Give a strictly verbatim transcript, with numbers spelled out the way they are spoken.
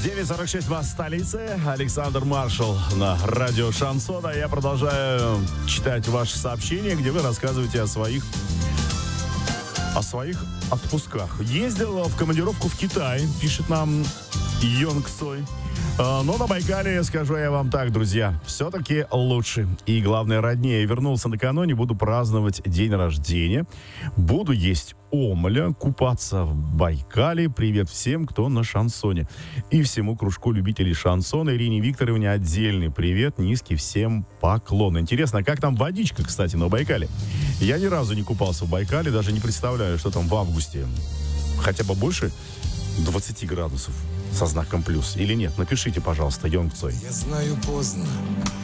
девять сорок шесть в столице. Александр Маршал на радио Шансон. А я продолжаю читать ваши сообщения, где вы рассказываете о своих о своих отпусках. Ездил в командировку в Китай, пишет нам Йонг Цой. Но на Байкале, скажу я вам так, друзья, все-таки лучше. И главное, роднее. Вернулся накануне, буду праздновать день рождения. Буду есть омля, купаться в Байкале. Привет всем, кто на шансоне. И всему кружку любителей шансона. Ирине Викторовне отдельный привет, низкий всем поклон. Интересно, как там водичка, кстати, на Байкале? Я ни разу не купался в Байкале, даже не представляю, что там в августе. Хотя бы больше двадцати градусов со знаком плюс или нет? Напишите, пожалуйста, Йонг Цой. Я знаю, поздно,